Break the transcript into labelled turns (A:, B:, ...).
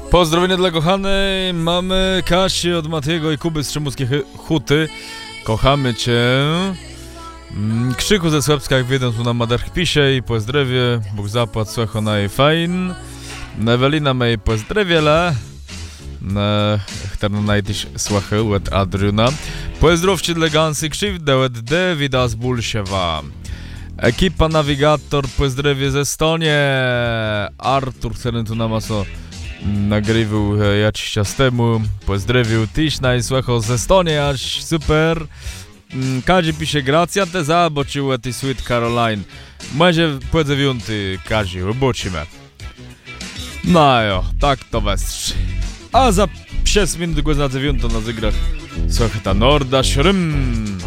A: Pozdrowienia dla kochanej mamy Kasi od Matiego i Kuby z Trzymuskiej Huty. Kochamy cię. Krzyku ze Słabska, jak wiedzą, tu na Madarch pisze i pozdrowie. Bóg zapłat, słucha na jej fajn. Ewelina mej pozdrowiela. Chcę najtyś słuchać od Adriana. Pozdrowcie dla Gansy krzywdę od Davida z Bulsiewa. Ekipa Navigator pozdrowie ze Estonie. Artur, który tu nam maso nagrywał jakiś czas temu. Pozdrowił tyś najsłuchał z Estonii, aż super. Kazi pisze gracja te zaboczył ty Sweet Caroline. Może podziewiąty Kazi, oboczymy. No jo, tak to westrz. A za 6 minut go na dziewiątą na zygrach słuchaj ta Norda Śrym.